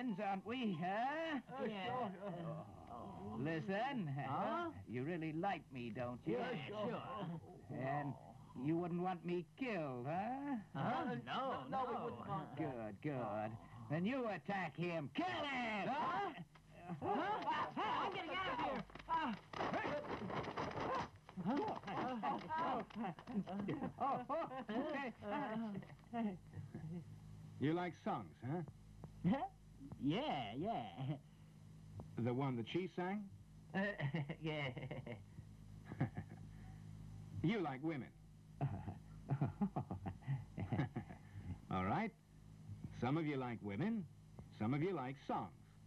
friends, aren't we, huh? Yeah. Listen, Huh? you really like me, don't you? Yeah, sure. And you wouldn't want me killed, huh? Huh? No, No, we wouldn't want that. Good, good. Then you attack him. Kill him! Huh? I'm getting out of here. You like songs, huh? Yeah. The one that she sang? Yeah. You like women. All right. Some of you like women, some of you like songs.